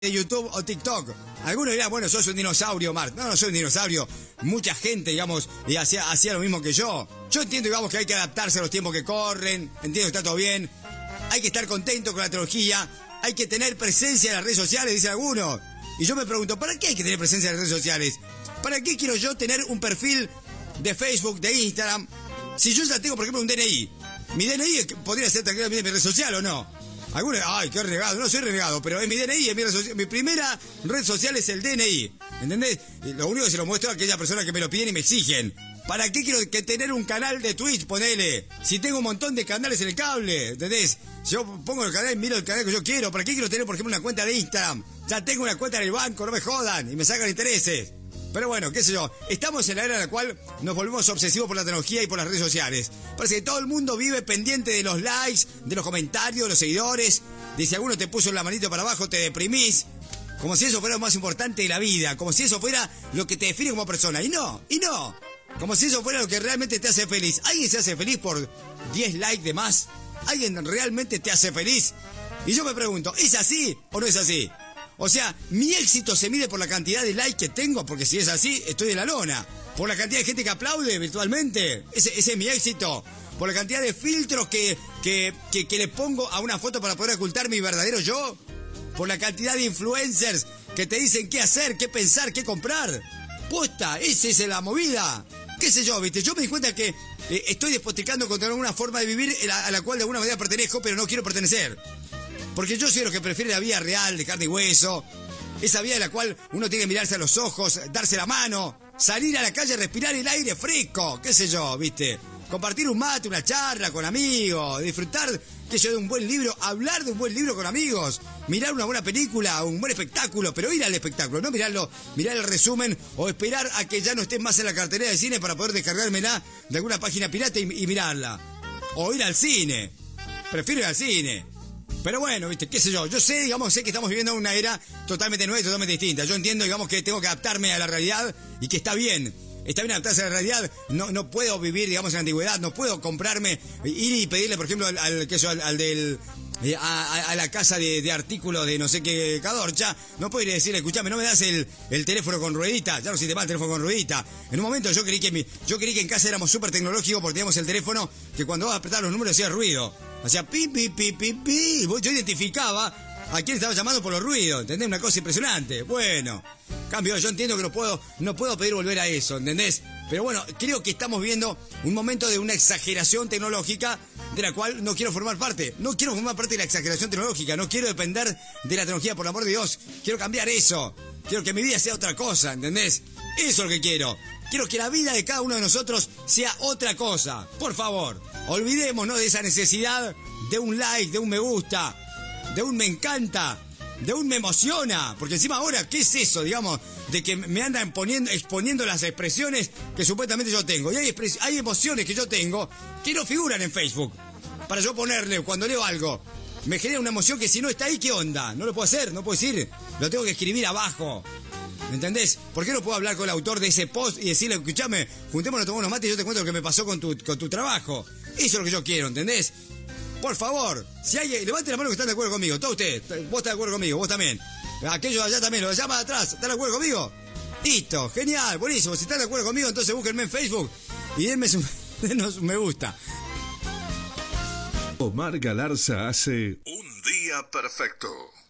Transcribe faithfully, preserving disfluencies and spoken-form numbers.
de YouTube o TikTok. Algunos dirán, bueno, sos un dinosaurio, Mark. No, no soy un dinosaurio. Mucha gente, digamos, y hacía, hacía lo mismo que yo. Yo entiendo, digamos, que hay que adaptarse a los tiempos que corren. Entiendo que está todo bien. Hay que estar contento con la tecnología. Hay que tener presencia en las redes sociales, dicen algunos. Y yo me pregunto, ¿para qué hay que tener presencia en las redes sociales? ¿Para qué quiero yo tener un perfil de Facebook, de Instagram? Si yo ya tengo, por ejemplo, un D N I. Mi D N I podría ser tranquilamente mi red social, ¿o no? Algunos, ay, qué renegado, no soy renegado, pero es mi D N I, es mi red social. Mi primera red social es el D N I, ¿entendés? Y lo único que se lo muestro a aquellas personas que me lo piden y me exigen. ¿Para qué quiero que tener un canal de Twitch, ponele? Si tengo un montón de canales en el cable, ¿entendés? Yo pongo el canal y miro el canal que yo quiero. ¿Para qué quiero tener, por ejemplo, una cuenta de Instagram? Ya tengo una cuenta en el banco, no me jodan, y me sacan intereses. Pero bueno, qué sé yo, estamos en la era en la cual nos volvemos obsesivos por la tecnología y por las redes sociales. Parece que todo el mundo vive pendiente de los likes, de los comentarios, de los seguidores. De si alguno te puso la manito para abajo, te deprimís. Como si eso fuera lo más importante de la vida. Como si eso fuera lo que te define como persona. Y no, y no. Como si eso fuera lo que realmente te hace feliz. ¿Alguien se hace feliz por diez likes de más? ¿Alguien realmente te hace feliz? Y yo me pregunto, ¿es así o no es así? O sea, mi éxito se mide por la cantidad de likes que tengo, porque si es así, estoy de la lona. Por la cantidad de gente que aplaude virtualmente, ese, ese es mi éxito. Por la cantidad de filtros que, que, que, que le pongo a una foto para poder ocultar mi verdadero yo. Por la cantidad de influencers que te dicen qué hacer, qué pensar, qué comprar. Posta, esa es la movida. ¿Qué sé yo, viste? Yo me di cuenta que eh, estoy despotricando contra alguna forma de vivir a la, a la cual de alguna manera pertenezco, pero no quiero pertenecer. Porque yo soy de los que prefiere la vida real, de carne y hueso. Esa vida en la cual uno tiene que mirarse a los ojos, darse la mano, salir a la calle, respirar el aire fresco, qué sé yo, ¿viste? Compartir un mate, una charla con amigos, disfrutar, qué sé yo, de un buen libro, hablar de un buen libro con amigos, mirar una buena película, un buen espectáculo, pero ir al espectáculo, no mirarlo, mirar el resumen o esperar a que ya no esté más en la cartelera de cine para poder descargármela de alguna página pirata y, y mirarla. O ir al cine. Prefiero ir al cine. Pero bueno, viste, qué sé yo, yo sé, digamos, sé que estamos viviendo una era totalmente nueva y totalmente distinta. Yo entiendo, digamos, que tengo que adaptarme a la realidad y que está bien. Está bien adaptarse a la realidad. No, no puedo vivir, digamos, en la antigüedad. No puedo comprarme, ir y pedirle, por ejemplo, al, al, que eso, al, al del... Eh, a, a la casa de, de artículos de no sé qué cadorcha, no puedo ir y decirle, escuchame, no me das el, el teléfono con ruedita, ya no existe más el teléfono con ruedita. En un momento yo creí que mi, yo creí que en casa éramos súper tecnológicos porque teníamos el teléfono que cuando vas a apretar los números hacía ruido. Hacía pi, pi, pi, pi, pi. Yo identificaba a quién estaba llamando por los ruidos, ¿entendés? Una cosa impresionante. Bueno, cambio, yo entiendo que no puedo, no puedo pedir volver a eso, ¿entendés? Pero bueno, creo que estamos viendo un momento de una exageración tecnológica de la cual no quiero formar parte. No quiero formar parte de la exageración tecnológica. No quiero depender de la tecnología, por el amor de Dios. Quiero cambiar eso. Quiero que mi vida sea otra cosa, ¿entendés? Eso es lo que quiero. Quiero que la vida de cada uno de nosotros sea otra cosa. Por favor, olvidémonos de esa necesidad de un like, de un me gusta, de un me encanta, de un me emociona. Porque encima ahora, ¿qué es eso, digamos? De que me andan poniendo, exponiendo las expresiones que supuestamente yo tengo. Y hay, hay emociones que yo tengo que no figuran en Facebook. Para yo ponerle, cuando leo algo, me genera una emoción que si no está ahí, ¿qué onda? No lo puedo hacer, no puedo decir. Lo tengo que escribir abajo. ¿Me entendés? ¿Por qué no puedo hablar con el autor de ese post y decirle, escuchame, juntémonos, tomamos unos mates y yo te cuento lo que me pasó con tu, con tu trabajo? Eso es lo que yo quiero, ¿entendés? Por favor, si hay, levanten la mano que están de acuerdo conmigo. Todos ustedes, vos estás de acuerdo conmigo, vos también. Aquellos allá también, los de allá más atrás, ¿están de acuerdo conmigo? Listo, genial, buenísimo. Si están de acuerdo conmigo, entonces búsquenme en Facebook y denme su, denos un me gusta. Omar Galarza hace Un Día Perfecto.